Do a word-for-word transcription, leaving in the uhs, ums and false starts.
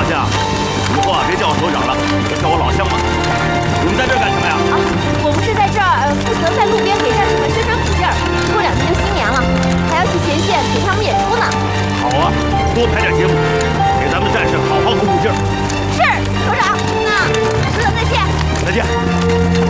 老乡，以后啊别叫我首长了，都叫我老乡吧。你们在这儿干什么呀？ 啊，我们是在这儿呃负责在路边给大